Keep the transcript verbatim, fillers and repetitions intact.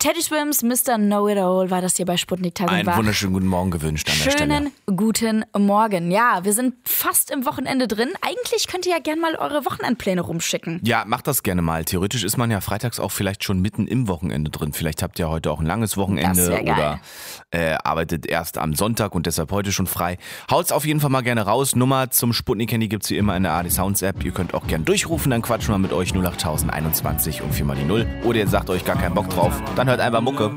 Teddy Swims, Mister Know-It-All war das hier bei Sputnik Talk. Einen wunderschönen guten Morgen gewünscht an der Stelle. Schönen guten Morgen. Ja, wir sind fast im Wochenende drin. Eigentlich könnt ihr ja gerne mal eure Wochenendpläne rumschicken. Ja, macht das gerne mal. Theoretisch ist man ja freitags auch vielleicht schon mitten im Wochenende drin. Vielleicht habt ihr heute auch ein langes Wochenende Das wär geil. oder äh, arbeitet erst am Sonntag und deshalb heute schon frei. Haut's auf jeden Fall mal gerne raus. Nummer zum Sputnik-Handy gibt's wie immer in der A D Sounds App. Ihr könnt auch gerne durchrufen, dann quatschen wir mit euch null acht tausend einundzwanzig und viermal die null. Oder ihr sagt euch gar keinen Bock drauf, dann hört einfach Mucke.